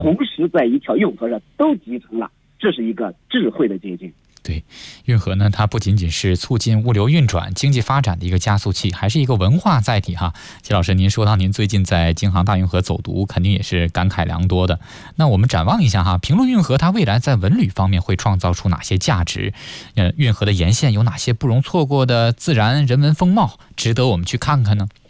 同时在一条运河上都集成了，这是一个智慧的捷径。 对，运河呢，它不仅仅是促进物流运转、经济发展的一个加速器，还是一个文化载体哈。齐老师，您说到您最近在京杭大运河走读，肯定也是感慨良多的。那我们展望一下哈，平陆运河它未来在文旅方面会创造出哪些价值？运河的沿线有哪些不容错过的自然人文风貌，值得我们去看看呢？